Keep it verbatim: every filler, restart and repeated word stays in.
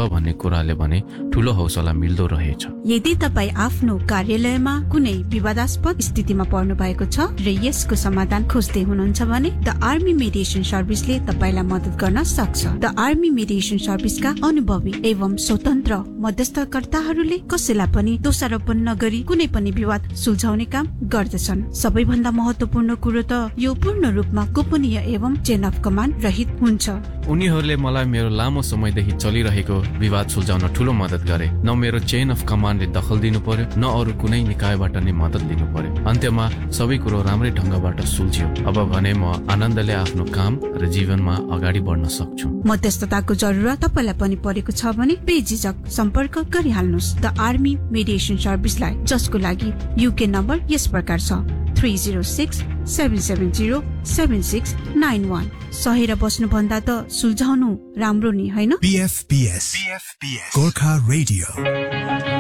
भन्ने कुराले भने ठूलो हौसला मिल्दो रहेछ। यदि तपाईँ आफ्नो कार्यालयमा कुनै विवादास्पद स्थितिमा पर्नु भएको छ र यसको समाधान खोज्दै हुनुहुन्छ भने द आर्मी मेडिएसन सर्भिसले तपाईलाई मद्दत गर्न सक्छ। द आर्मी मेडिएसन सर्भिसका अनुभवी एवं स्वतन्त्र मध्यस्थकर्ताहरूले कसैलाई पनि दोषारोपण नगरी कुनै पनि विवाद सुल्झाउने काम गर्दछन्। सबैभन्दा महत्वपूर्ण कुरो त यो पूर्ण रूपमा गोपनीय एवं चेन अफ कमान्ड रहित हुन्छ। उनीहरूले मलाई मेरो लामो समयदेखि चलिरहेको विवाद सुल्झाउन ठूलो मद्दत गरे। न मेरो चेन अफ कमान्डले दखल दिनु पर्यो, न अरू कुनै निकायबाट नै मद्दत लिनु पर्यो। अन्त्यमा सबै कुरो राम्रै ढंगबाट सुल्झ्यो। अब भने म आनन्दले आफ्नो काम र जीवनमा अगाडि बढ्न सक्छु। मध्यस्थताको जरुरत तपाईलाई पनि परेको छ भने बेझिझक सम्पर्क गरिहाल्नुस् द आर्मी मेडिएसन सर्भिसलाई, जसको लागि युके नम्बर यस प्रकार छ three zero six seven seven zero seven six nine one. सहेर बस्नु भन्दा त सुल्झाउनु राम्रो नि, हैन? पीएफपीएस गोर्खा रेडियो।